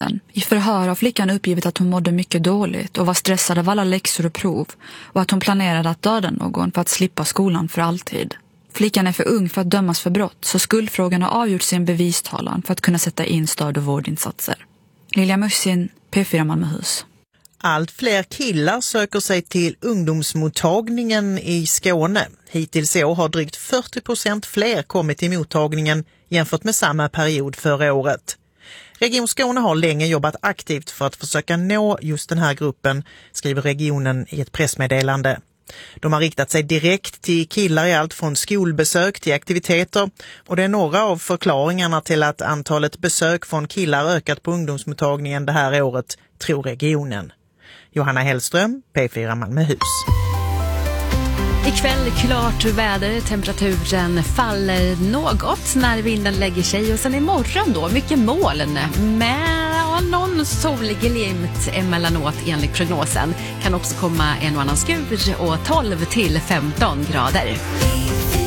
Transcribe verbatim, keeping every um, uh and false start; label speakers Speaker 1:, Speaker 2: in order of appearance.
Speaker 1: natten. I förhör har flickan uppgivit att hon mådde mycket dåligt och var stressad av alla läxor och prov och att hon planerade att döda någon för att slippa skolan för alltid. Flickan är för ung för att dömas för brott, så skuldfrågan har avgjorts i en bevistalan för att kunna sätta in stöd- och vårdinsatser. Lilja Mussin, P fyra Malmöhus.
Speaker 2: Allt fler killar söker sig till ungdomsmottagningen i Skåne. Hittills i år har drygt fyrtio procent fler kommit till mottagningen jämfört med samma period förra året. Region Skåne har länge jobbat aktivt för att försöka nå just den här gruppen, skriver regionen i ett pressmeddelande. De har riktat sig direkt till killar i allt från skolbesök till aktiviteter, och det är några av förklaringarna till att antalet besök från killar ökat på ungdomsmottagningen det här året, tror regionen. Johanna Hellström, P fyra Malmöhus.
Speaker 3: Ikväll klart väder, temperaturen faller något när vinden lägger sig, och sen imorgon då mycket moln med någon solig glimt emellanåt enligt prognosen. Kan också komma en och annan skur och tolv till femton grader.